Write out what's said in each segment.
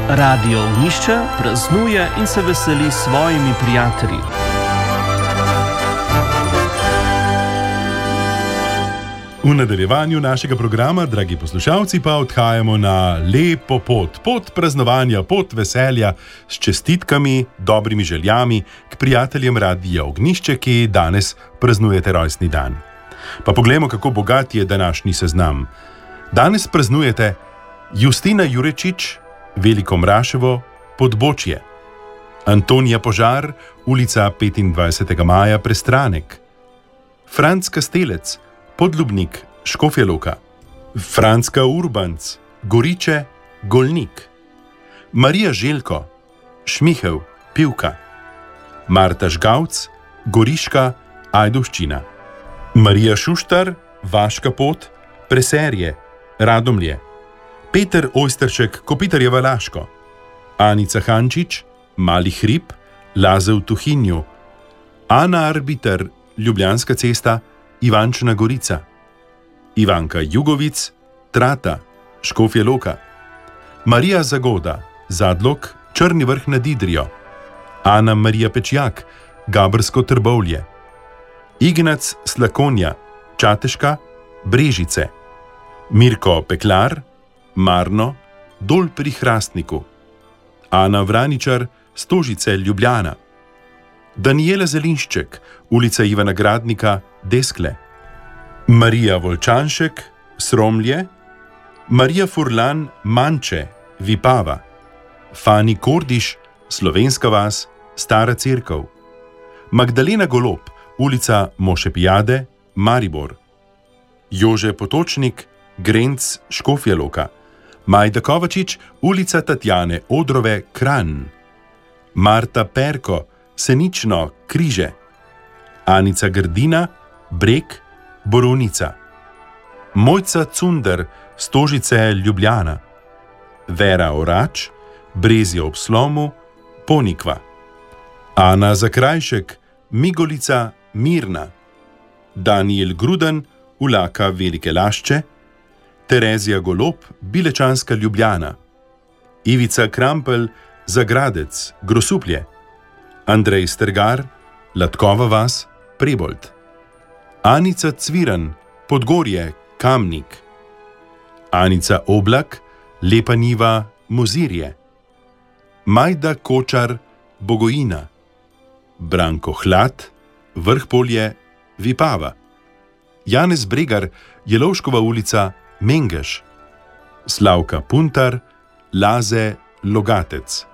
Radio Ognjišče praznuje in se veseli s svojimi prijatelji. V nadaljevanju našega programa, dragi poslušalci, pa odhajamo na lepo pot praznovanja, pot veselja s čestitkami, dobrimi željami k prijateljem Radia Ognjišče, ki danes praznujete rojstni dan. Pa poglejmo, kako bogat je današnji seznam. Danes praznujete Justina Jurečič, Veliko Mraševo, Podbočje, Antonija Požar, ulica 25. maja, Prestranek, Franc Kastelec, Podlubnik, Škofja Loka, Francka Urbanc, Goriče, Golnik, Marija Željko, Šmihev, Pivka, Marta Žgavc, Goriška, Ajdovščina, Marija Šuštar, Vaška Pot, Preserje, Radomlje, Peter Ojsteršek, Kopitarjeva Laško, Anica Hančič, Mali Hrib, Laze v Tuhinju, Ana Arbiter, Ljubljanska cesta, Ivančna Gorica, Ivanka Jugovic, Trata, Škofja Loka, Marija Zagoda, Zadlog, Črni Vrh nad Idrijo, Ana Marija Pečjak, Gabrsko Trbovlje, Ignac Slakonja, Čateška, Brežice, Mirko Peklar, Marno, Dol pri Hrastniku, Ana Vraničar, Stožice, Ljubljana, Danijela Zelinšček, ulica Ivana Gradnika, Deskle, Marija Volčanšek, Sromlje, Marija Furlan, Manče, Vipava, Fani Kordiš, Slovenska vas, Stara Cerkev, Magdalena Golob, ulica Mošepijade, Maribor, Jože Potočnik, Grenc, Škofja Loka, Majda Kovačič, ulica Tatjane Odrove, Kranj, Marta Perko, Senično, Križe, Anica Grdina, Breg, Borovnica, Mojca Cunder, Stožice, Ljubljana, Vera Orač, Brezje ob Slomu, Ponikva, Ana Zakrajšek, Migolica, Mirna, Daniel Gruden, Ulaka Velike Lašče, Terezija Golob, Bilečanska Ljubljana, Ivica Krampelj, Zagradec, Grosuplje, Andrej Strgar, Latkova vas, Prebold, Anica Cviran, Podgorje, Kamnik, Anica Oblak, Lepa Niva, Mozirje, Majda Kočar, Bogojina, Branko Hlad, Vrhpolje, Vipava, Janez Bregar, Jelovškova ulica, Mengeš, Slavka Puntar, Laze, Logatec,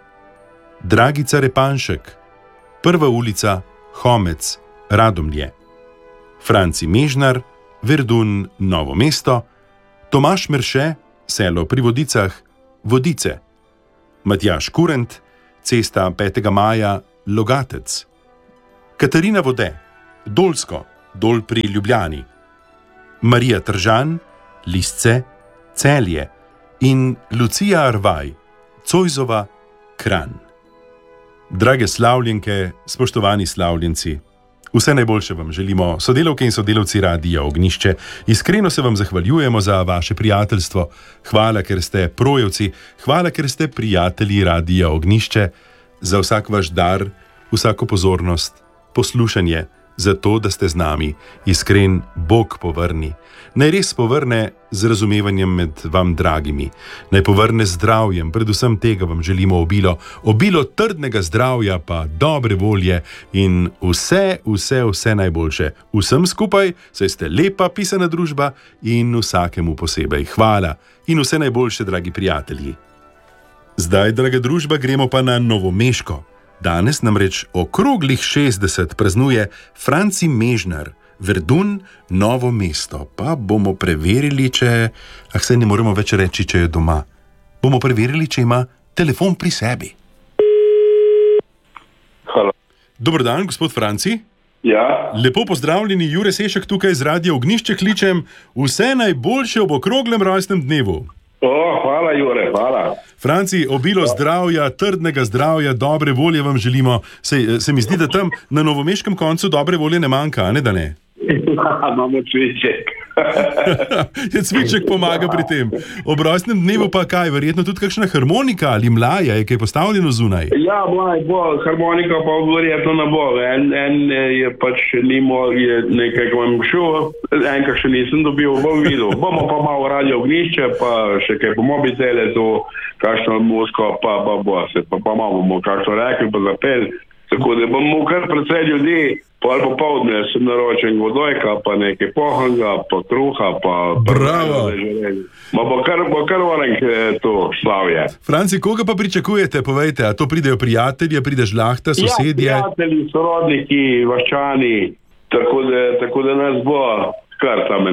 Dragica Repanšek, Prva ulica, Homec, Radomlje, Franci Mežnar, Verdun, Novo mesto, Tomaš Merše, Selo pri Vodicah, Vodice, Matjaž Kurent, Cesta 5. maja, Logatec, Katarina Vode, Dolsko, Dol pri Ljubljani, Marija Tržan, Lisce, Celje in Lucija Arvaj, Cojzova, Kranj. Drage slavljenke, spoštovani slavljenci, vse najboljše vam želimo, sodelavke in sodelavci Radia Ognjišče. Iskreno se vam zahvaljujemo za vaše prijateljstvo. Hvala, ker ste projevci, hvala, ker ste prijatelji Radia Ognjišče, za vsak vaš dar, vsako pozornost, poslušanje, za to, da ste z nami. Iskren Bog povrni. Naj res povrne z razumevanjem med vam dragimi. Naj povrne zdravjem, predvsem tega vam želimo obilo trdnega zdravja, pa dobre volje in vse najboljše. Vsem skupaj, saj ste lepa pisana družba in vsakemu posebej. Hvala in vse najboljše, dragi prijatelji. Zdaj, draga družba, gremo pa na Novomeško. Danes namreč okroglih 60 praznuje Franci Mežnar, Verdun, Novo mesto. Pa bomo preverili, saj ne moremo več reči, če je doma. Bomo preverili, če ima telefon pri sebi. Halo. Dober dan, gospod Franci. Ja. Lepo pozdravljeni, Jure Sešek tukaj z Radia Ognjišče kličem. Vse najboljše ob okroglem rojstnem dnevu. Hvala, Jure, hvala. Franci, obilo zdravja, trdnega zdravja, dobre volje vam želimo. Se mi zdi, da tam na novomeškem koncu dobre volje ne manjka, ne da ne? Imamo cviček. Je cviček pomaga pri tem. Ob rojstnem dnevu pa kaj? Verjetno tudi kakšna harmonika ali mlaja je kaj postavljeno zunaj? Ja, mlaj bo, harmonika pa verjetno ne bo. En je pač nimo, je nekaj, ko vam šel, enka še nisem dobil, bom videl. Bomo pa malo radio Ognjišče, pa še kaj po mobitele, to kakšno muziko, pa bo se, pa malo bomo kakšno rekli, pa zapel. Tako da bomo kar precej ljudi, pa ali popoldne sem naročen vodojka, pa nekaj pohanga, pa kruha, pa... Bravo! Bo kar vorenk to slavje. Franci, koga pa pričakujete, povejte, a to pridejo prijatelji, pride žlahta, sosedje? Ja, prijatelji, sorodniki, vaščani, tako da nas bo kar tam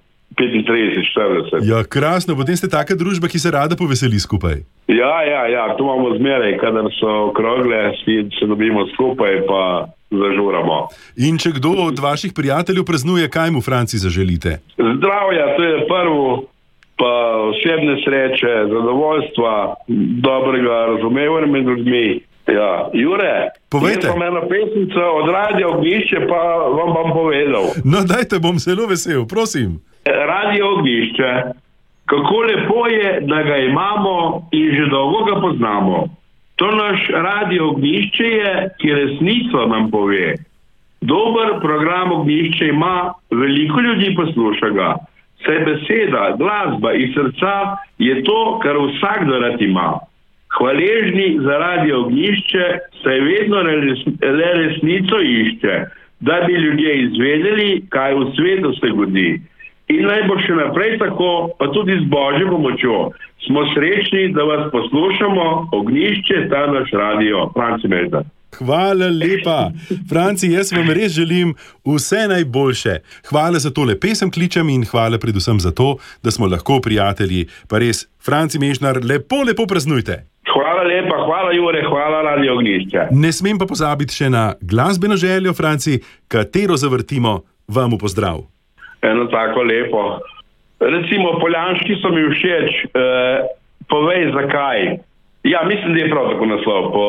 35, 40. Ja, krasno, potem ste taka družba, ki se rada poveseli skupaj. Ja, to imamo zmeraj, kadar so okrogle, se dobimo skupaj, pa zažuramo. In če kdo od vaših prijateljev praznuje, kaj mu, Franci, zaželite? Zdravja, to je prvo, pa osebne sreče, zadovoljstva, dobrega razumevanja med ljudmi. Ja, Jure, povejte. Jaz pa eno pesnico od Radio Ognjišče, pa vam bom povedal. No, dajte, bom zelo vesel, prosim. Radio Ognjišče, kako lepo je, da ga imamo in že dolgo ga poznamo. To naš Radio Ognjišče je, ki resnico nam pove. Dober program Ognjišče ima, veliko ljudi posluša ga. Saj beseda, glasba in srca je to, kar vsakdo rad ima. Hvaležni za Radio Ognjišče, saj vedno le resnico išče, da bi ljudje izvedeli, kaj v svetu se godi. In naj bo še naprej tako, pa tudi z Božjo pomočjo. Smo srečni, da vas poslušamo, Ognjišče, ta naš radio. Franci Mežnar. Hvala lepa. Franci, jaz vam res želim vse najboljše. Hvala za tole pesem kličem in hvala predvsem za to, da smo lahko prijatelji. Pa res, Franci Mežnar, lepo praznujte. Hvala lepa, hvala Jure, hvala Radio Ognjišče. Ne smem pa pozabiti še na glasbeno željo, Franci, katero zavrtimo vam v pozdrav. Eno tako lepo. Recimo, Poljanški so mi všeč, povej zakaj. Ja, mislim, da je prav tako naslov.